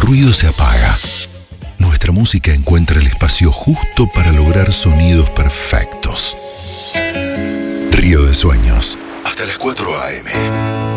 ruido se apaga. Nuestra música encuentra el espacio justo para lograr sonidos perfectos. Río de Sueños, hasta las 4 a.m.